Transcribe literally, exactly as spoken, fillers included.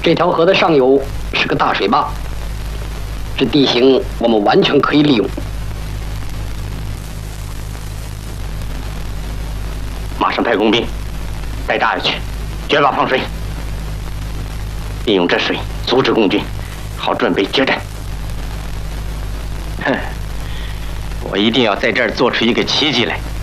这条河的上游是个大水坝，这地形我们完全可以利用。 马上派工兵带大爷去决坝放水，利用这水阻止共军，好准备决战。哼，我一定要在这儿做出一个奇迹来。